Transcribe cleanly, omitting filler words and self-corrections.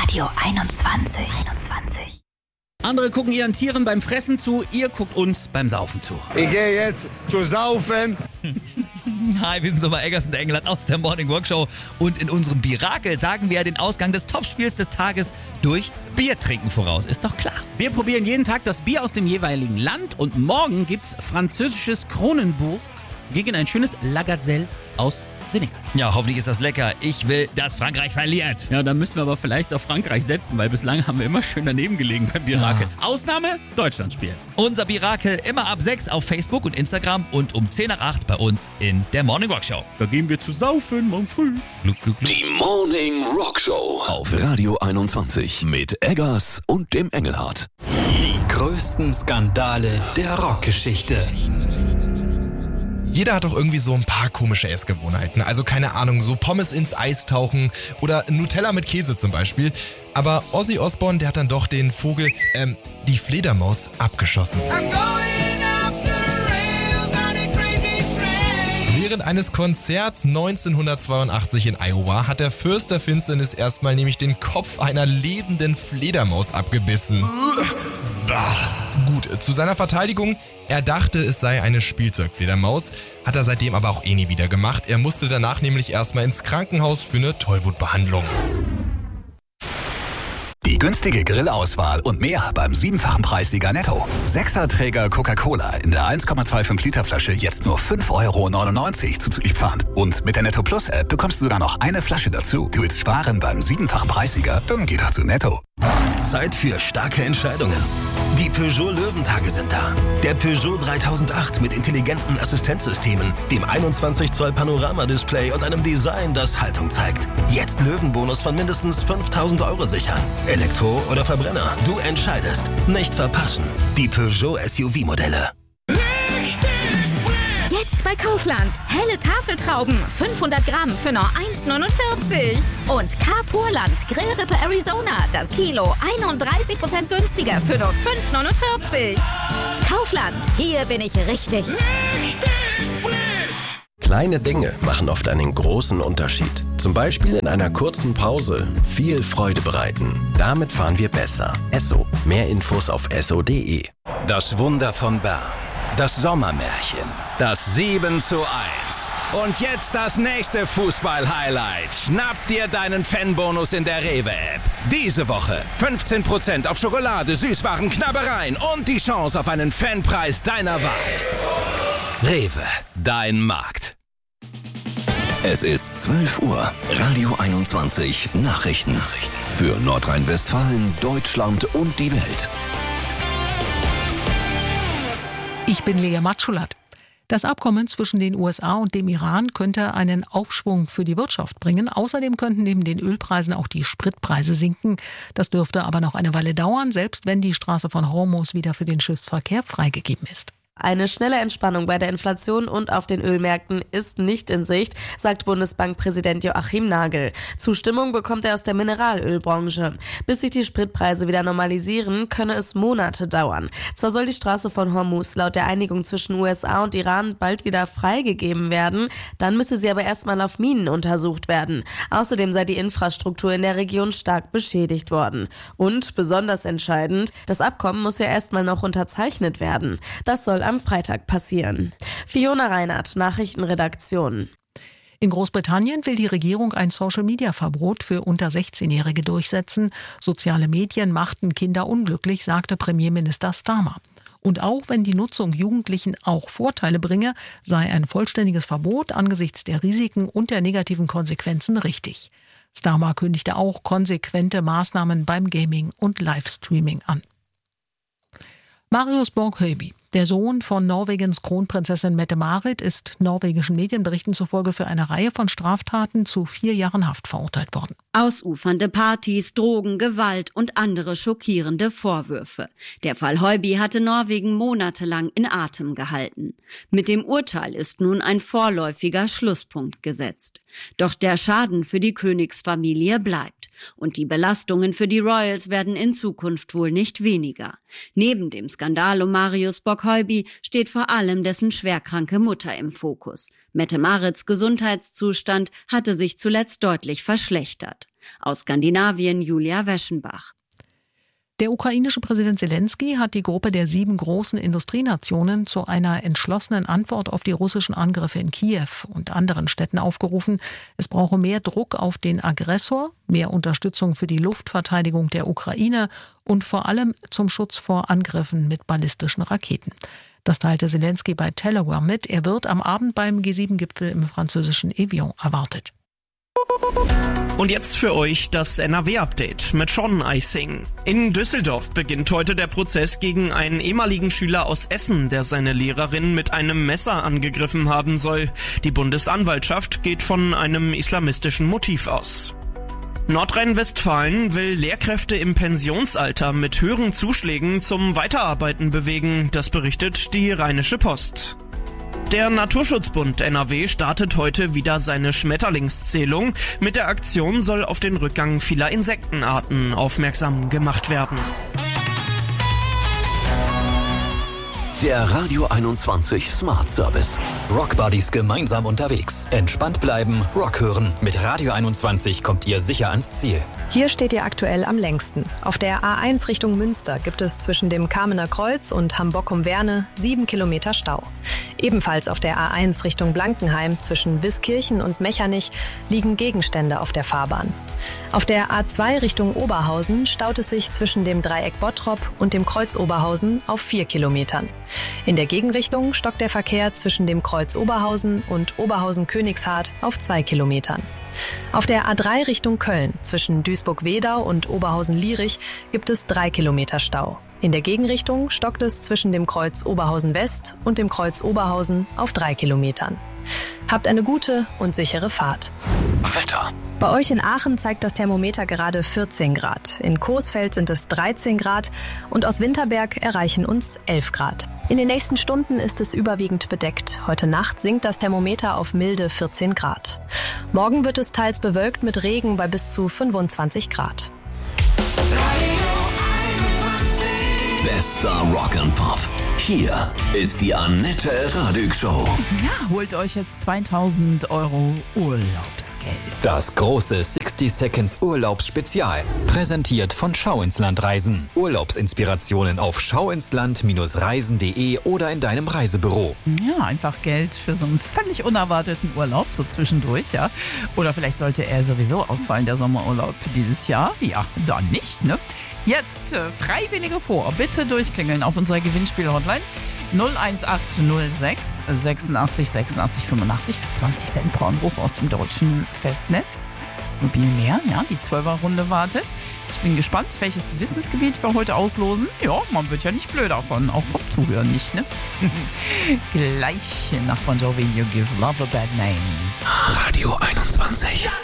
Radio 21. Andere gucken ihren Tieren beim Fressen zu, ihr guckt uns beim Saufen zu. Ich gehe jetzt zu saufen. Hi, wir sind Sommer Eggers und Engelhardt aus der Morning Rock Show. Und in unserem Birakel sagen wir ja den Ausgang des Topspiels des Tages durch Biertrinken voraus. Ist doch klar. Wir probieren jeden Tag das Bier aus dem jeweiligen Land und morgen gibt's französisches Kronenburg gegen ein schönes Lagazelle aus Senegal. Ja, hoffentlich ist das lecker. Ich will, dass Frankreich verliert. Ja, dann müssen wir aber vielleicht auf Frankreich setzen, weil bislang haben wir immer schön daneben gelegen beim Birakel. Ja. Ausnahme, Deutschland spielen. Unser Birakel immer ab 6 auf Facebook und Instagram und um 10 nach 8 bei uns in der Morning Rock Show. Da gehen wir zu saufen morgen früh. Gluck, gluck, gluck. Die Morning Rock Show auf Radio 21 mit Eggers und dem Engelhardt. Die größten Skandale der Rockgeschichte. Jeder hat doch irgendwie so ein paar komische Essgewohnheiten. Also keine Ahnung, so Pommes ins Eis tauchen oder Nutella mit Käse zum Beispiel. Aber Ozzy Osbourne, der hat dann doch den Vogel, die Fledermaus, abgeschossen. Während eines Konzerts 1982 in Iowa hat der Fürst der Finsternis erstmal nämlich den Kopf einer lebenden Fledermaus abgebissen. Gut, zu seiner Verteidigung, er dachte, es sei eine Spielzeugfledermaus, hat er seitdem aber auch nie wieder gemacht. Er musste danach nämlich erstmal ins Krankenhaus für eine Tollwutbehandlung. Die günstige Grillauswahl und mehr beim 7-fachen Preissieger Netto. 6er-Träger Coca-Cola in der 1,25 Liter Flasche jetzt nur 5,99 € zuzüglich Pfand. Und mit der Netto Plus App bekommst du sogar noch eine Flasche dazu. Du willst sparen beim 7-fachen Preissieger? Dann geh doch zu Netto. Zeit für starke Entscheidungen. Die Peugeot Löwentage sind da. Der Peugeot 3008 mit intelligenten Assistenzsystemen, dem 21 Zoll Panoramadisplay und einem Design, das Haltung zeigt. Jetzt Löwenbonus von mindestens 5.000 € sichern. Elektro oder Verbrenner, du entscheidest. Nicht verpassen. Die Peugeot SUV-Modelle. Jetzt bei Kaufland. Helle Tafeltrauben, 500 Gramm für nur 1,49. Und Carpurland Grillrippe Arizona, das Kilo 31% günstiger für nur 5,49. Kaufland, hier bin ich richtig. Kleine Dinge machen oft einen großen Unterschied. Zum Beispiel in einer kurzen Pause viel Freude bereiten. Damit fahren wir besser. Esso. Mehr Infos auf esso.de. Das Wunder von Bern. Das Sommermärchen. Das 7:1. Und jetzt das nächste Fußball-Highlight. Schnapp dir deinen Fanbonus in der Rewe-App. Diese Woche 15% auf Schokolade, Süßwaren, Knabbereien und die Chance auf einen Fanpreis deiner Wahl. Rewe, dein Markt. Es ist 12 Uhr. Radio 21 Nachrichten. Für Nordrhein-Westfalen, Deutschland und die Welt. Ich bin Lea Matschulat. Das Abkommen zwischen den USA und dem Iran könnte einen Aufschwung für die Wirtschaft bringen. Außerdem könnten neben den Ölpreisen auch die Spritpreise sinken. Das dürfte aber noch eine Weile dauern, selbst wenn die Straße von Hormuz wieder für den Schiffsverkehr freigegeben ist. Eine schnelle Entspannung bei der Inflation und auf den Ölmärkten ist nicht in Sicht, sagt Bundesbankpräsident Joachim Nagel. Zustimmung bekommt er aus der Mineralölbranche. Bis sich die Spritpreise wieder normalisieren, könne es Monate dauern. Zwar soll die Straße von Hormuz laut der Einigung zwischen USA und Iran bald wieder freigegeben werden, dann müsse sie aber erstmal auf Minen untersucht werden. Außerdem sei die Infrastruktur in der Region stark beschädigt worden. Und besonders entscheidend, das Abkommen muss ja erstmal noch unterzeichnet werden. Das soll am Freitag passieren. Fiona Reinhardt, Nachrichtenredaktion. In Großbritannien will die Regierung ein Social-Media-Verbot für unter 16-Jährige durchsetzen. Soziale Medien machten Kinder unglücklich, sagte Premierminister Starmer. Und auch wenn die Nutzung Jugendlichen auch Vorteile bringe, sei ein vollständiges Verbot angesichts der Risiken und der negativen Konsequenzen richtig. Starmer kündigte auch konsequente Maßnahmen beim Gaming und Livestreaming an. Marius Borg-Høiby, der Sohn von Norwegens Kronprinzessin Mette-Marit, ist norwegischen Medienberichten zufolge für eine Reihe von Straftaten zu 4 Jahren Haft verurteilt worden. Ausufernde Partys, Drogen, Gewalt und andere schockierende Vorwürfe. Der Fall Høiby hatte Norwegen monatelang in Atem gehalten. Mit dem Urteil ist nun ein vorläufiger Schlusspunkt gesetzt. Doch der Schaden für die Königsfamilie bleibt. Und die Belastungen für die Royals werden in Zukunft wohl nicht weniger. Neben dem Skandal um Marius Borg-Høiby steht vor allem dessen schwerkranke Mutter im Fokus. Mette-Marits Gesundheitszustand hatte sich zuletzt deutlich verschlechtert. Aus Skandinavien Julia Weschenbach. Der ukrainische Präsident Zelensky hat die Gruppe der 7 großen Industrienationen zu einer entschlossenen Antwort auf die russischen Angriffe in Kiew und anderen Städten aufgerufen. Es brauche mehr Druck auf den Aggressor, mehr Unterstützung für die Luftverteidigung der Ukraine und vor allem zum Schutz vor Angriffen mit ballistischen Raketen. Das teilte Zelensky bei Telegram mit. Er wird am Abend beim G7-Gipfel im französischen Evian erwartet. Und jetzt für euch das NRW-Update mit Sean Eising. In Düsseldorf beginnt heute der Prozess gegen einen ehemaligen Schüler aus Essen, der seine Lehrerin mit einem Messer angegriffen haben soll. Die Bundesanwaltschaft geht von einem islamistischen Motiv aus. Nordrhein-Westfalen will Lehrkräfte im Pensionsalter mit höheren Zuschlägen zum Weiterarbeiten bewegen, das berichtet die Rheinische Post. Der Naturschutzbund NRW startet heute wieder seine Schmetterlingszählung. Mit der Aktion soll auf den Rückgang vieler Insektenarten aufmerksam gemacht werden. Der Radio 21 Smart Service. Rock Buddies gemeinsam unterwegs. Entspannt bleiben, Rock hören. Mit Radio 21 kommt ihr sicher ans Ziel. Hier steht ihr aktuell am längsten. Auf der A1 Richtung Münster gibt es zwischen dem Kamener Kreuz und Hamburg-um-Werne 7 Kilometer Stau. Ebenfalls auf der A1 Richtung Blankenheim zwischen Wiskirchen und Mechernich liegen Gegenstände auf der Fahrbahn. Auf der A2 Richtung Oberhausen staut es sich zwischen dem Dreieck Bottrop und dem Kreuz Oberhausen auf 4 Kilometern. In der Gegenrichtung stockt der Verkehr zwischen dem Kreuz Oberhausen und Oberhausen-Königshardt auf 2 Kilometern. Auf der A3 Richtung Köln zwischen Duisburg-Wedau und Oberhausen-Lierich gibt es 3 Kilometer Stau. In der Gegenrichtung stockt es zwischen dem Kreuz Oberhausen-West und dem Kreuz Oberhausen auf 3 Kilometern. Habt eine gute und sichere Fahrt. Wetter. Bei euch in Aachen zeigt das Thermometer gerade 14 Grad. In Coesfeld sind es 13 Grad und aus Winterberg erreichen uns 11 Grad. In den nächsten Stunden ist es überwiegend bedeckt. Heute Nacht sinkt das Thermometer auf milde 14 Grad. Morgen wird es teils bewölkt mit Regen bei bis zu 25 Grad. Bester Rock and Pop. Hier ist die Annette Radig Show. Ja, holt euch jetzt 2.000 € Urlaubsgeld. Das große 60 Seconds Urlaubsspezial. Präsentiert von Schau ins Land Reisen. Urlaubsinspirationen auf schauinsland-reisen.de oder in deinem Reisebüro. Ja, einfach Geld für so einen völlig unerwarteten Urlaub, so zwischendurch, ja. Oder vielleicht sollte er sowieso ausfallen, der Sommerurlaub dieses Jahr. Ja, dann nicht, ne? Jetzt Freiwillige vor. Bitte durchklingeln auf unserer Gewinnspiel-Hotline 01806 86 86 85 für 20 Cent pro Anruf aus dem deutschen Festnetz. Mobilmeer, ja, die 12er-Runde wartet. Ich bin gespannt, welches Wissensgebiet wir heute auslosen. Ja, man wird ja nicht blöd davon, auch vom Zuhören nicht, ne? Gleich nach Bon Jovi, You Give Love a Bad Name. Radio 21.